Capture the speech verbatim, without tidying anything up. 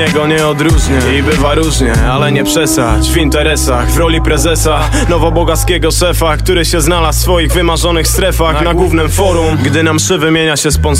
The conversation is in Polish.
Jego nie odróżnię i bywa różnie, ale nie przesadź w interesach. W roli prezesa nowobogaskiego szefa, który się znalazł w swoich wymarzonych strefach na głównym forum. Gdy na mszy wymienia się sponsor